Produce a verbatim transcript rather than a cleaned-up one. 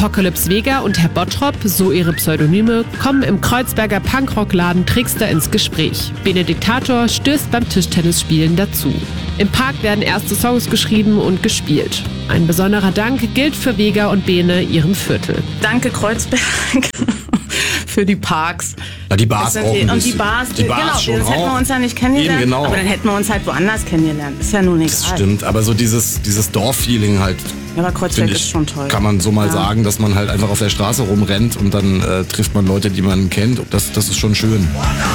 Apocalypse Vega und Herr Bottrop, so ihre Pseudonyme, kommen im Kreuzberger Punkrockladen Trickster ins Gespräch. Benediktator stößt beim Tischtennisspielen dazu. Im Park werden erste Songs geschrieben und gespielt. Ein besonderer Dank gilt für Vega und Bene, ihrem Viertel. Danke Kreuzberg für die Parks. Ja, die Bars auch ein Und die bisschen. Bars, die Bars genau, schon das hätten wir auch. uns ja nicht kennengelernt. Eben, genau. Aber dann hätten wir uns halt woanders kennengelernt. Ist ja nun egal. Das stimmt, aber so dieses, dieses Dorf-Feeling halt, Ja, aber Kreuzberg finde ist ich, schon toll. kann man so mal Ja. sagen, dass man halt einfach auf der Straße rumrennt und dann äh, trifft man Leute, die man kennt. Das, das ist schon schön.